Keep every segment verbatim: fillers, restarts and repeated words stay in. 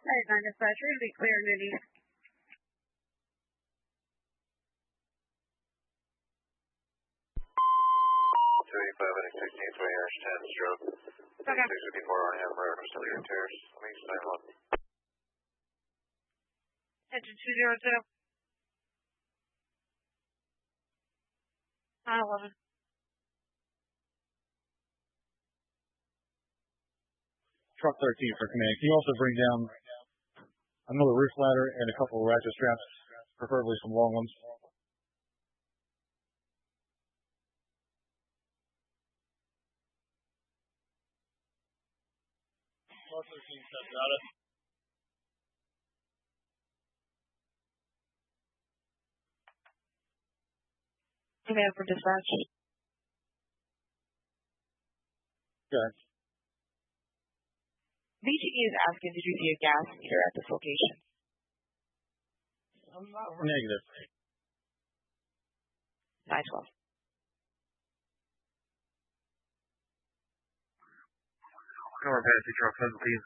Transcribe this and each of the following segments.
Hey, nine dispatch, you're going to be clear, Nitty. two eighty-five, N sixteen, twenty hours, ten, stroke. Okay. six fifty-four, Arnhem Road, Cellular Terrace. Let me sign one. Engine two zero two. nine eleven. Truck thirteen for command. Can you also bring down another roof ladder and a couple of ratchet straps, preferably some long ones? Truck thirteen, got it. Command for dispatch. Okay. B G E is asking, did you see a gas meter at this location? I'm not negative. nine twelve. North Fantasy Truck seventeen.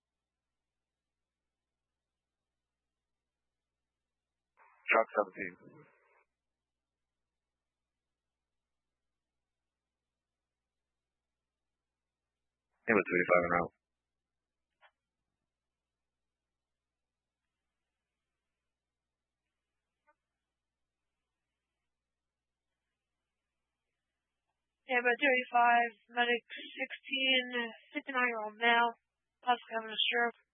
Truck seventeen. Name two eighty-five and out. Yeah, but two eighty-five, medic sixteen, fifty-nine year old male, possibly having a stroke.